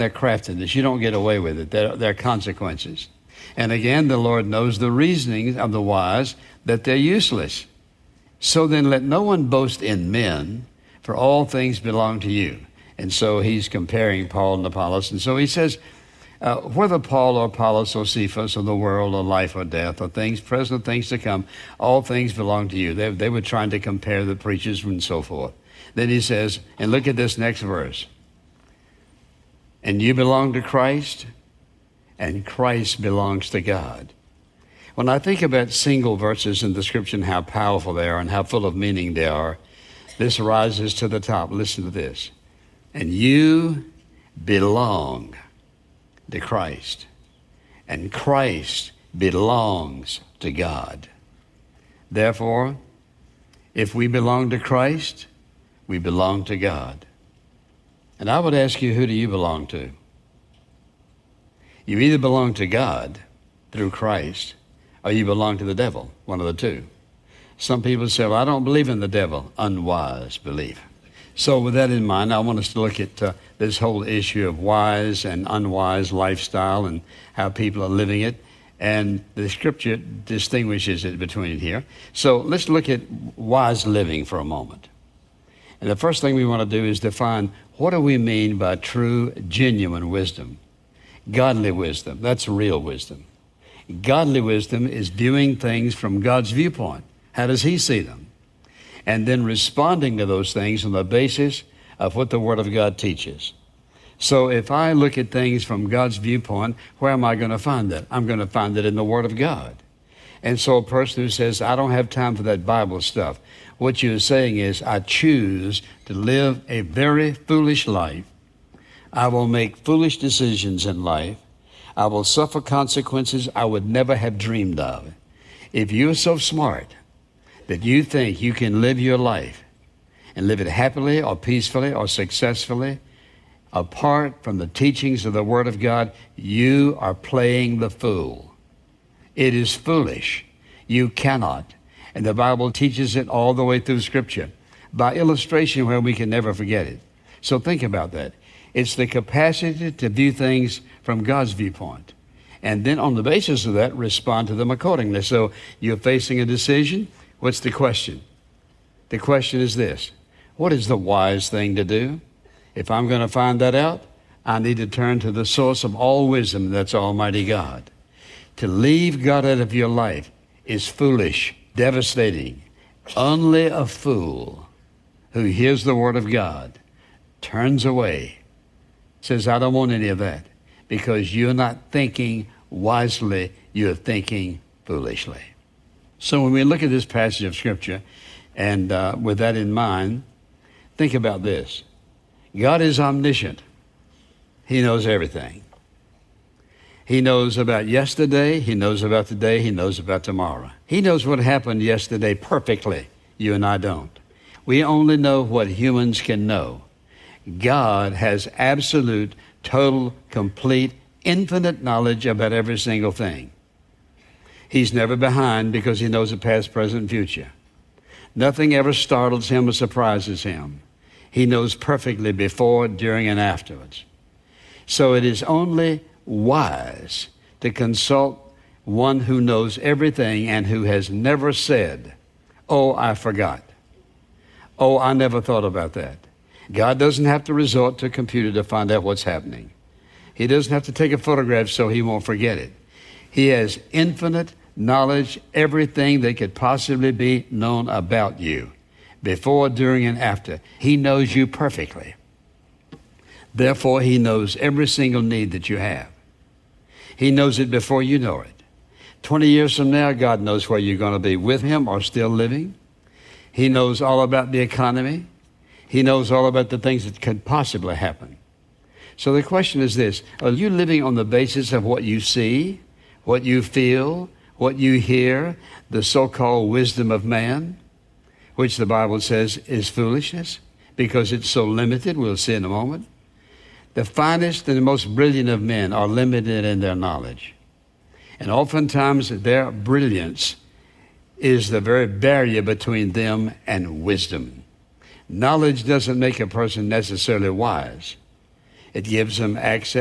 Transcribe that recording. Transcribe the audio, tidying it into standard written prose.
their craftiness. You don't get away with it. There are consequences. And again, the Lord knows the reasonings of the wise, that they're useless. So then let no one boast in men, for all things belong to you. And so he's comparing Paul and Apollos. And so he says, whether Paul or Apollos or Cephas or the world or life or death or things present, things to come, all things belong to you. They were trying to compare the preachers and so forth. Then he says, and look at this next verse. And you belong to Christ, and Christ belongs to God. When I think about single verses in the Scripture and how powerful they are and how full of meaning they are, this rises to the top. Listen to this. And you belong to Christ, and Christ belongs to God. Therefore, if we belong to Christ, we belong to God. And I would ask you, who do you belong to? You either belong to God through Christ, or you belong to the devil, one of the two. Some people say, well, I don't believe in the devil. Unwise belief. So with that in mind, I want us to look at this whole issue of wise and unwise lifestyle and how people are living it. And the Scripture distinguishes it between it here. So let's look at wise living for a moment. And the first thing we want to do is define, what do we mean by true, genuine wisdom? Godly wisdom, that's real wisdom. Godly wisdom is viewing things from God's viewpoint. How does He see them? And then responding to those things on the basis of what the Word of God teaches. So if I look at things from God's viewpoint, where am I going to find that? I'm going to find it in the Word of God. And so a person who says, I don't have time for that Bible stuff, what you're saying is, I choose to live a very foolish life. I will make foolish decisions in life. I will suffer consequences I would never have dreamed of. If you're so smart that you think you can live your life and live it happily or peacefully or successfully apart from the teachings of the Word of God, you are playing the fool. It is foolish. You cannot. And the Bible teaches it all the way through Scripture by illustration where we can never forget it. So think about that. It's the capacity to view things from God's viewpoint. And then on the basis of that, respond to them accordingly. So you're facing a decision. What's the question? The question is this. What is the wise thing to do? If I'm going to find that out, I need to turn to the source of all wisdom, that's Almighty God. To leave God out of your life is foolish, devastating. Only a fool who hears the Word of God turns away, says, I don't want any of that, because you're not thinking wisely, you're thinking foolishly. So when we look at this passage of Scripture, and with that in mind, think about this. God is omniscient. He knows everything. He knows about yesterday. He knows about today. He knows about tomorrow. He knows what happened yesterday perfectly. You and I don't. We only know what humans can know. God has absolute, total, complete, infinite knowledge about every single thing. He's never behind because He knows the past, present, and future. Nothing ever startles Him or surprises Him. He knows perfectly before, during, and afterwards. So it is only wise to consult one who knows everything and who has never said, oh, I forgot. Oh, I never thought about that. God doesn't have to resort to a computer to find out what's happening. He doesn't have to take a photograph so He won't forget it. He has infinite knowledge, everything that could possibly be known about you, before, during, and after. He knows you perfectly. Therefore, He knows every single need that you have. He knows it before you know it. 20 years from now, God knows where you're going to be, with Him or still living. He knows all about the economy. He knows all about the things that could possibly happen. So the question is this: are you living on the basis of what you see, what you feel, what you hear, the so-called wisdom of man, which the Bible says is foolishness because it's so limited? We'll see in a moment. The finest and the most brilliant of men are limited in their knowledge. And oftentimes their brilliance is the very barrier between them and wisdom. Knowledge doesn't make a person necessarily wise. It gives them access